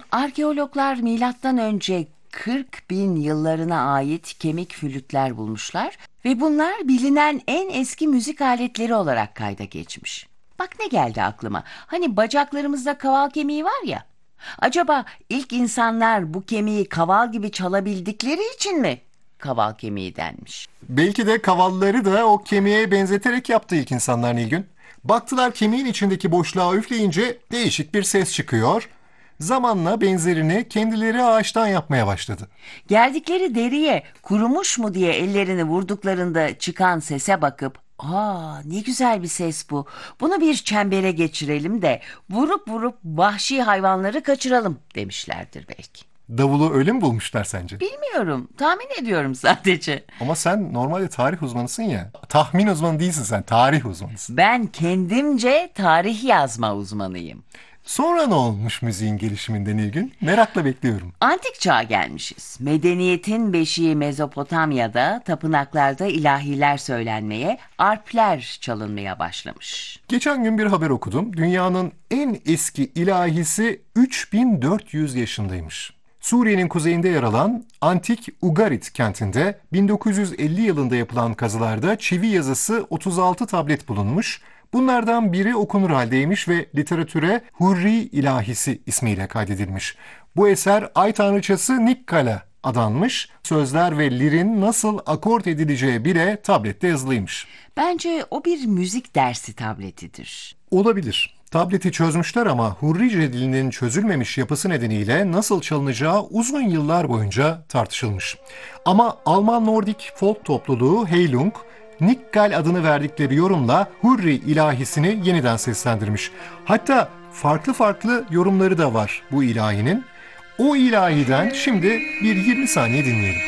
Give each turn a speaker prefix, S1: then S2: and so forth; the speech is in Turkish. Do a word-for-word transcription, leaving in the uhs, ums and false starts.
S1: Arkeologlar milattan önce kırk bin yıllarına ait kemik flütler bulmuşlar ve bunlar bilinen en eski müzik aletleri olarak kayda geçmiş. Bak ne geldi aklıma. Hani bacaklarımızda kaval kemiği var ya. Acaba ilk insanlar bu kemiği kaval gibi çalabildikleri için mi kaval kemiği denmiş?
S2: Belki de kavalları da o kemiğe benzeterek yaptı ilk insanlar Nilgün. Baktılar kemiğin içindeki boşluğa üfleyince değişik bir ses çıkıyor. Zamanla benzerini kendileri ağaçtan yapmaya başladı.
S1: Geldikleri deriye kurumuş mu diye ellerini vurduklarında çıkan sese bakıp "Aa, ne güzel bir ses bu. Bunu bir çembere geçirelim de vurup vurup vahşi hayvanları kaçıralım." demişlerdir belki.
S2: Davulu öyle mi bulmuşlar sence?
S1: Bilmiyorum, tahmin ediyorum sadece.
S2: Ama sen normalde tarih uzmanısın ya. Tahmin uzmanı değilsin sen, tarih uzmanısın.
S1: Ben kendimce tarih yazma uzmanıyım.
S2: Sonra ne olmuş müziğin gelişiminde Nilgün? Merakla bekliyorum.
S1: Antik çağa gelmişiz. Medeniyetin beşiği Mezopotamya'da tapınaklarda ilahiler söylenmeye, arpler çalınmaya başlamış.
S2: Geçen gün bir haber okudum. Dünyanın en eski ilahisi üç bin dört yüz yaşındaymış. Suriye'nin kuzeyinde yer alan antik Ugarit kentinde bin dokuz yüz elli yılında yapılan kazılarda çivi yazısı otuz altı tablet bulunmuş. Bunlardan biri okunur haldeymiş ve literatüre Hurri ilahisi ismiyle kaydedilmiş. Bu eser ay tanrıçası Nikkala adanmış. Sözler ve lirin nasıl akort edileceği bile tablette yazılıymış.
S1: Bence o bir müzik dersi tabletidir.
S2: Olabilir. Tableti çözmüşler ama Hurrice dilinin çözülmemiş yapısı nedeniyle nasıl çalınacağı uzun yıllar boyunca tartışılmış. Ama Alman Nordik folk topluluğu Heylung, Nikkal adını verdikleri yorumla Hurri ilahisini yeniden seslendirmiş. Hatta farklı farklı yorumları da var bu ilahinin. O ilahiden şimdi bir yirmi saniye dinleyelim.